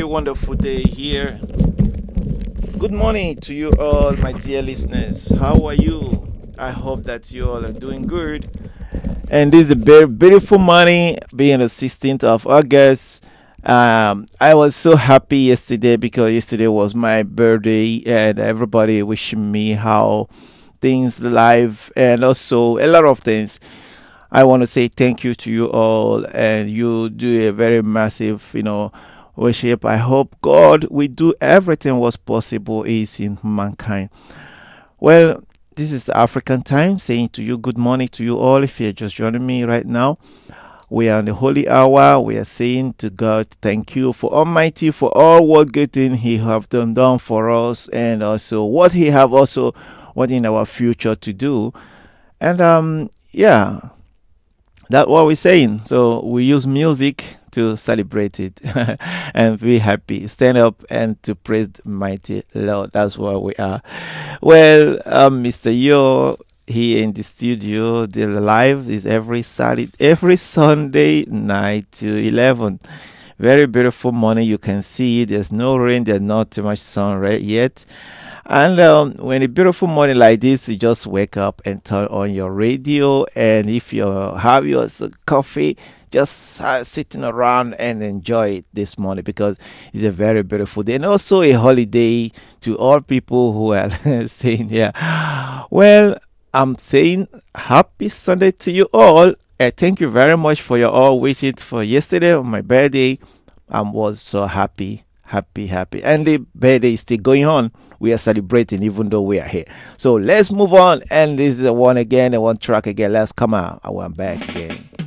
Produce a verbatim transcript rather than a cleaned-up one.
wonderful day here. Good morning to you all, my dear listeners. How are you? I hope that you all are doing good. And this is a very beautiful morning, being the sixteenth of August. Um, I was so happy yesterday because yesterday was my birthday, and everybody wishing me how things live and also a lot of things. I want to say thank you to you all, and you do a very massive, you know, worship. I hope God will do everything was possible is in mankind. Well, this is the African time saying to you good morning to you all. If you're just joining me right now, we are in the holy hour. We are saying to God, thank you for Almighty for all what good thing He have done done for us, and also what He have also what in our future to do. And um, yeah, that's what we're saying. So we use music to celebrate it and be happy. Stand up and to praise the mighty Lord. That's what we are. Well, um, mister Yo here in the studio. The live is every Saturday, every Sunday night to eleven. Very beautiful morning. You can see there's no rain. There's not too much sun right yet. And um, when a beautiful morning like this, you just wake up and turn on your radio. And if you have your s- coffee, just uh, sitting around and enjoy it this morning because it's a very beautiful day and also a holiday to all people who are saying, yeah. Well, I'm saying happy Sunday to you all. And thank you very much for your all wishes for yesterday on my birthday. I was so happy, happy, happy. And the birthday is still going on. We are celebrating even though we are here. So let's move on. And this is the one again, the one track again. Let's come out. I went back again.